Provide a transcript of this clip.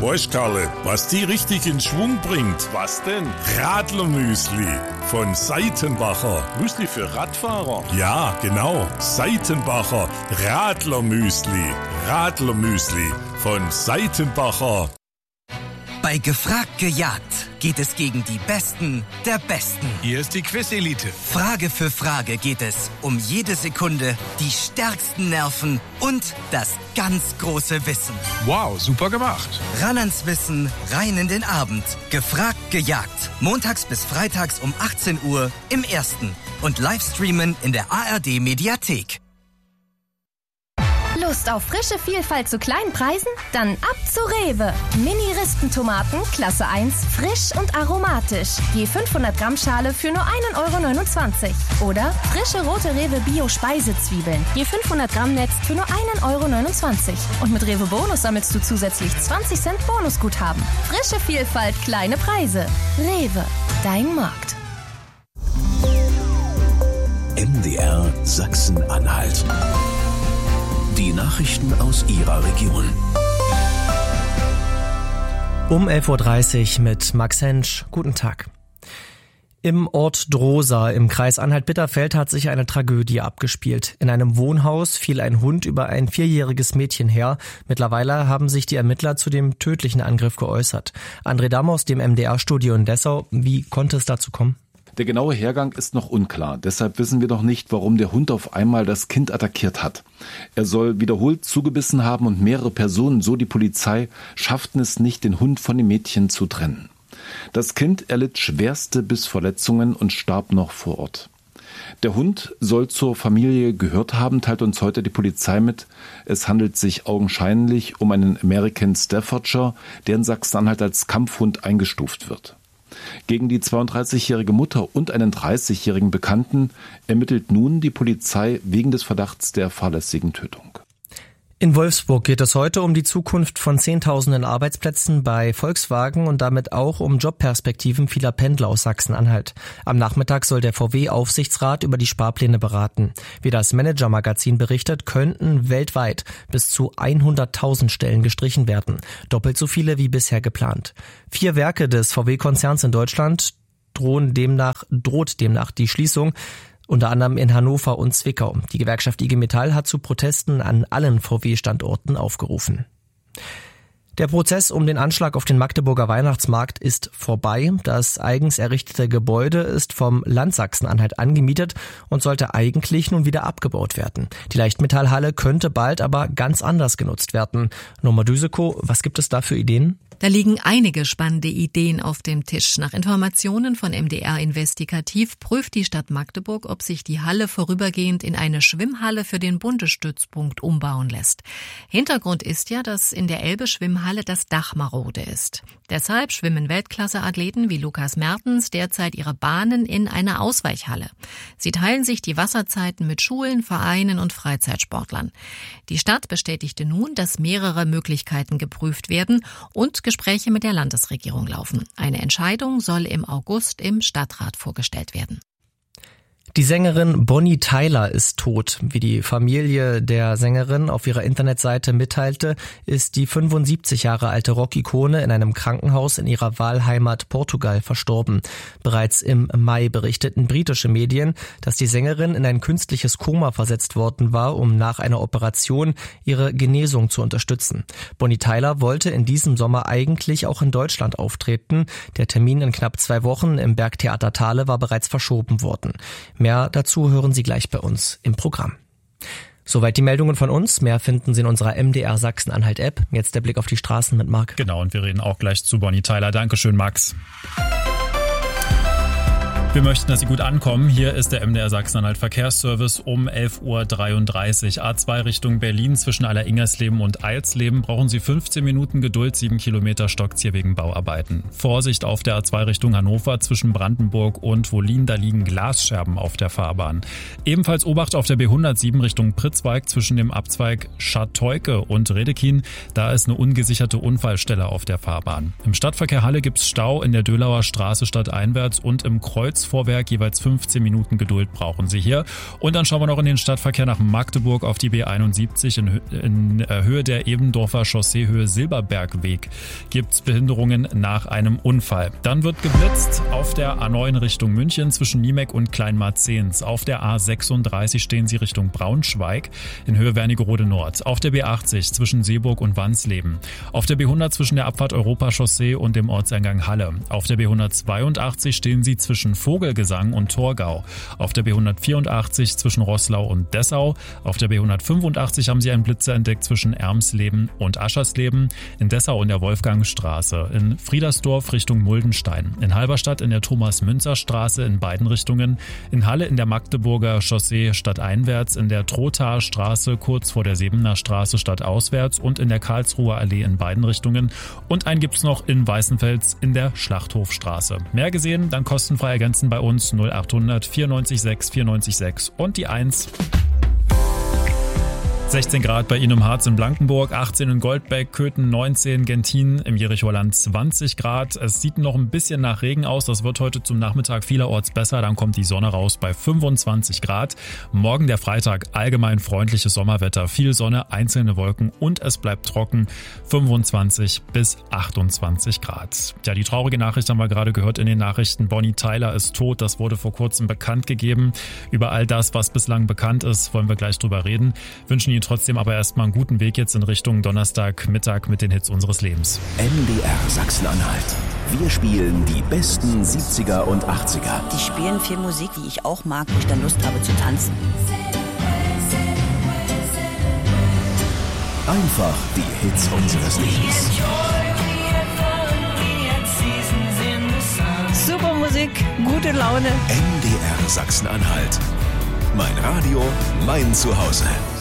Weißt Karle, was die richtig in Schwung bringt? Was denn? Radlermüsli von Seitenbacher. Müsli für Radfahrer? Ja, genau. Seitenbacher Radlermüsli. Radlermüsli von Seitenbacher. Bei Gefragt gejagt geht es gegen die Besten der Besten. Hier ist die Quiz-Elite. Frage für Frage geht es um jede Sekunde, die stärksten Nerven und das ganz große Wissen. Wow, super gemacht. Ran ans Wissen, rein in den Abend. Gefragt gejagt. Montags bis freitags um 18 Uhr im Ersten. Und Livestreamen in der ARD-Mediathek. Lust auf frische Vielfalt zu kleinen Preisen? Dann ab zu Rewe. Mini-Rispentomaten, Klasse 1, frisch und aromatisch. Je 500 Gramm Schale für nur 1,29 €. Oder frische rote Rewe Bio-Speisezwiebeln. Je 500 Gramm Netz für nur 1,29 €. Und mit Rewe Bonus sammelst du zusätzlich 20 Cent Bonusguthaben. Frische Vielfalt, kleine Preise. Rewe, dein Markt. MDR Sachsen-Anhalt. Die Nachrichten aus Ihrer Region. Um 11.30 Uhr mit Max Hensch. Guten Tag. Im Ort Drosa im Kreis Anhalt-Bitterfeld hat sich eine Tragödie abgespielt. In einem Wohnhaus fiel ein Hund über ein 4-jähriges Mädchen her. Mittlerweile haben sich die Ermittler zu dem tödlichen Angriff geäußert. André Damm aus dem MDR-Studio in Dessau. Wie konnte es dazu kommen? Der genaue Hergang ist noch unklar. Deshalb wissen wir noch nicht, warum der Hund auf einmal das Kind attackiert hat. Er soll wiederholt zugebissen haben und mehrere Personen, so die Polizei, schafften es nicht, den Hund von dem Mädchen zu trennen. Das Kind erlitt schwerste Bissverletzungen und starb noch vor Ort. Der Hund soll zur Familie gehört haben, teilt uns heute die Polizei mit. Es handelt sich augenscheinlich um einen American Staffordshire, der in Sachsen-Anhalt als Kampfhund eingestuft wird. Gegen die 32-jährige Mutter und einen 30-jährigen Bekannten ermittelt nun die Polizei wegen des Verdachts der fahrlässigen Tötung. In Wolfsburg geht es heute um die Zukunft von Zehntausenden Arbeitsplätzen bei Volkswagen und damit auch um Jobperspektiven vieler Pendler aus Sachsen-Anhalt. Am Nachmittag soll der VW-Aufsichtsrat über die Sparpläne beraten. Wie das Manager-Magazin berichtet, könnten weltweit bis zu 100.000 Stellen gestrichen werden. Doppelt so viele wie bisher geplant. 4 Werke des VW-Konzerns in Deutschland droht demnach die Schließung. Unter anderem in Hannover und Zwickau. Die Gewerkschaft IG Metall hat zu Protesten an allen VW-Standorten aufgerufen. Der Prozess um den Anschlag auf den Magdeburger Weihnachtsmarkt ist vorbei. Das eigens errichtete Gebäude ist vom Land Sachsen-Anhalt angemietet und sollte eigentlich nun wieder abgebaut werden. Die Leichtmetallhalle könnte bald aber ganz anders genutzt werden. Norma Düseko, was gibt es da für Ideen? Da liegen einige spannende Ideen auf dem Tisch. Nach Informationen von MDR Investigativ prüft die Stadt Magdeburg, ob sich die Halle vorübergehend in eine Schwimmhalle für den Bundesstützpunkt umbauen lässt. Hintergrund ist ja, dass in der Elbe-Schwimmhalle das Dach marode ist. Deshalb schwimmen Weltklasse-Athleten wie Lukas Mertens derzeit ihre Bahnen in einer Ausweichhalle. Sie teilen sich die Wasserzeiten mit Schulen, Vereinen und Freizeitsportlern. Die Stadt bestätigte nun, dass mehrere Möglichkeiten geprüft werden und Gespräche mit der Landesregierung laufen. Eine Entscheidung soll im August im Stadtrat vorgestellt werden. Die Sängerin Bonnie Tyler ist tot. Wie die Familie der Sängerin auf ihrer Internetseite mitteilte, ist die 75 Jahre alte Rockikone in einem Krankenhaus in ihrer Wahlheimat Portugal verstorben. Bereits im Mai berichteten britische Medien, dass die Sängerin in ein künstliches Koma versetzt worden war, um nach einer Operation ihre Genesung zu unterstützen. Bonnie Tyler wollte in diesem Sommer eigentlich auch in Deutschland auftreten. Der Termin in knapp 2 Wochen im Bergtheater Thale war bereits verschoben worden. Mehr dazu hören Sie gleich bei uns im Programm. Soweit die Meldungen von uns. Mehr finden Sie in unserer MDR Sachsen-Anhalt-App. Jetzt der Blick auf die Straßen mit Marc. Genau, und wir reden auch gleich zu Bonnie Tyler. Dankeschön, Max. Wir möchten, dass Sie gut ankommen. Hier ist der MDR Sachsen-Anhalt Verkehrsservice um 11.33 Uhr. A2 Richtung Berlin zwischen Aller-Ingersleben und Eilsleben brauchen Sie 15 Minuten Geduld. 7 Kilometer stockt's hier wegen Bauarbeiten. Vorsicht auf der A2 Richtung Hannover zwischen Brandenburg und Wollin. Da liegen Glasscherben auf der Fahrbahn. Ebenfalls Obacht auf der B107 Richtung Pritzwalk zwischen dem Abzweig Scharteuke und Redekin. Da ist eine ungesicherte Unfallstelle auf der Fahrbahn. Im Stadtverkehr Halle gibt's Stau in der Dölauer Straße stadteinwärts und im Kreuz Vorwerk. Jeweils 15 Minuten Geduld brauchen Sie hier. Und dann schauen wir noch in den Stadtverkehr nach Magdeburg auf die B71 in Höhe der Ebendorfer Chaussee, Höhe Silberbergweg. Gibt's Behinderungen nach einem Unfall. Dann wird geblitzt auf der A9 Richtung München zwischen Niemek und Kleinmarzens. Auf der A36 stehen Sie Richtung Braunschweig in Höhe Wernigerode Nord. Auf der B80 zwischen Seeburg und Wansleben. Auf der B100 zwischen der Abfahrt Europachaussee und dem Ortseingang Halle. Auf der B182 stehen Sie zwischen Vogelgesang und Torgau. Auf der B184 zwischen Roßlau und Dessau. Auf der B185 haben Sie einen Blitzer entdeckt zwischen Ermsleben und Aschersleben. In Dessau in der Wolfgangstraße. In Friedersdorf Richtung Muldenstein. In Halberstadt in der Thomas-Münzer-Straße in beiden Richtungen. In Halle in der Magdeburger Chaussee stadteinwärts. In der Trothaer Straße kurz vor der Sebener Straße stadtauswärts. Und in der Karlsruher Allee in beiden Richtungen. Und einen gibt's noch in Weißenfels in der Schlachthofstraße. Mehr gesehen, dann kostenfrei ergänzen bei uns 0800 94 6 94 6 und die 1. 16 Grad bei Ihnen im Harz in Blankenburg, 18 in Goldbeck, Köthen 19, Gentin im Jerichoer Land 20 Grad. Es sieht noch ein bisschen nach Regen aus, das wird heute zum Nachmittag vielerorts besser, dann kommt die Sonne raus bei 25 Grad. Morgen der Freitag, allgemein freundliches Sommerwetter, viel Sonne, einzelne Wolken und es bleibt trocken, 25 bis 28 Grad. Ja, die traurige Nachricht haben wir gerade gehört in den Nachrichten, Bonnie Tyler ist tot, das wurde vor kurzem bekannt gegeben. Über all das, was bislang bekannt ist, wollen wir gleich drüber reden. Wünschen Ihnen trotzdem aber erstmal einen guten Weg jetzt in Richtung Donnerstagmittag mit den Hits unseres Lebens. MDR Sachsen-Anhalt. Wir spielen die besten 70er und 80er. Die spielen viel Musik, die ich auch mag, wo ich dann Lust habe zu tanzen. Einfach die Hits unseres Lebens. Super Musik, gute Laune. MDR Sachsen-Anhalt. Mein Radio, mein Zuhause.